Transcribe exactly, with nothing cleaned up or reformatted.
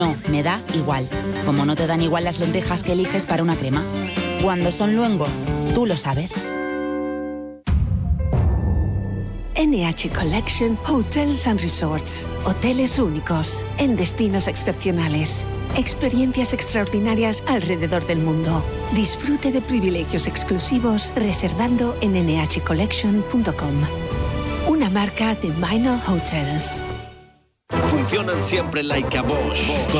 No, me da igual. Como no te dan igual las lentejas que eliges para una crema. Cuando son luengo, tú lo sabes. N H Collection Hotels and Resorts. Hoteles únicos, en destinos excepcionales. Experiencias extraordinarias alrededor del mundo. Disfrute de privilegios exclusivos reservando en n h collection punto com. Una marca de Minor Hotels. Funcionan siempre like a Bosch.